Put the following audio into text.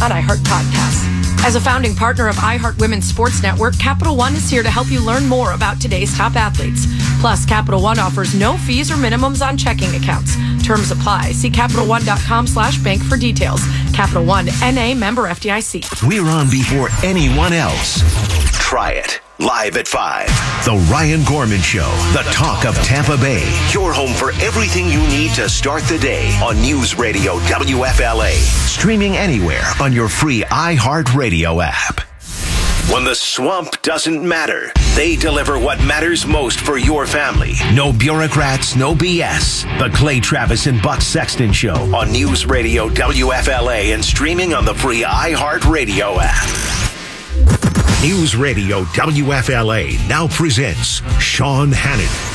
on iHeart Podcasts. As a founding partner of iHeart Women's Sports Network, Capital One is here to help you learn more about today's top athletes. Plus, Capital One offers no fees or minimums on checking accounts. Terms apply. See CapitalOne.com/bank for details. Capital One, N.A., member FDIC. We're on before anyone else. Try it. Live at 5. The Ryan Gorman Show. The talk of Tampa Bay. Your home for everything you need to start the day on News Radio WFLA. Streaming anywhere on your free iHeartRadio app. When the swamp doesn't matter, they deliver what matters most for your family. No bureaucrats, no BS. The Clay Travis and Buck Sexton Show on News Radio WFLA and streaming on the free iHeartRadio app. News Radio WFLA now presents Sean Hannon.